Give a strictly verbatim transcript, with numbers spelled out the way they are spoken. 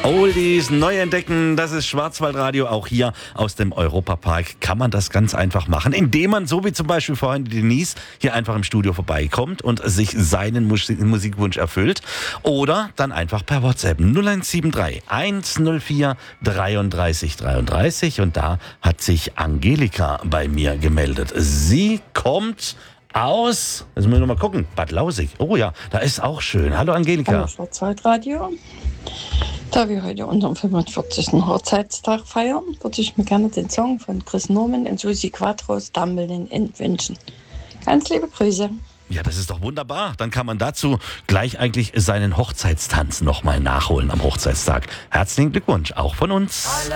Oldies neu entdecken, das ist Schwarzwaldradio. Auch hier aus dem Europapark kann man das ganz einfach machen, indem man, so wie zum Beispiel vorhin Denise, hier einfach im Studio vorbeikommt und sich seinen Musik- Musikwunsch erfüllt. Oder dann einfach per WhatsApp null eins sieben drei eins null vier dreiunddreißig dreiunddreißig. Und da hat sich Angelika bei mir gemeldet. Sie kommt aus, jetzt müssen wir noch mal gucken, Bad Lausig. Oh ja, da ist auch schön. Hallo Angelika. Hallo Schwarzwaldradio. Da wir heute unseren fünfundvierzigsten Hochzeitstag feiern, würde ich mir gerne den Song von Chris Norman und Susi Quattro Stumbling In wünschen. Ganz liebe Grüße. Ja, das ist doch wunderbar. Dann kann man dazu gleich eigentlich seinen Hochzeitstanz nochmal nachholen am Hochzeitstag. Herzlichen Glückwunsch, auch von uns.